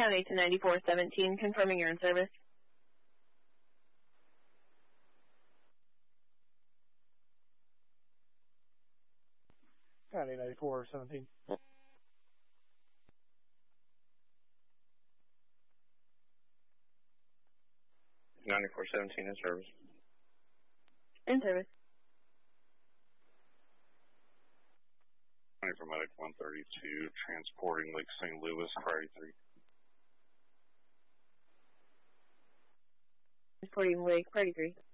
County to 9417, confirming you're in service. County 9417. 9417 in service. In service. For Medic 132, transporting Lake St. Louis, priority 3. Transporting Lake, priority 3.